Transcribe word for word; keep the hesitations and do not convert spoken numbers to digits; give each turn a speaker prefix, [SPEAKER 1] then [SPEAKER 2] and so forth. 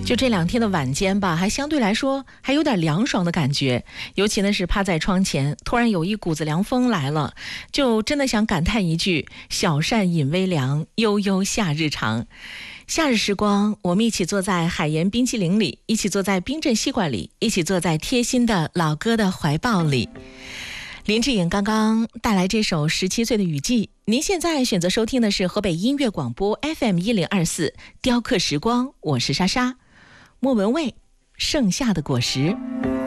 [SPEAKER 1] 就这两天的晚间吧，还相对来说还有点凉爽的感觉，尤其呢是趴在窗前，突然有一股子凉风来了，就真的想感叹一句：小扇饮微凉，悠悠夏日长。夏日时光，我们一起坐在海盐冰淇淋里，一起坐在冰镇西瓜里，一起坐在贴心的老哥的怀抱里。林志颖刚刚带来这首《十七岁的雨季》，您现在选择收听的是河北音乐广播 F M 一零二四雕刻时光，我是莎莎。莫文蔚，盛夏的果实。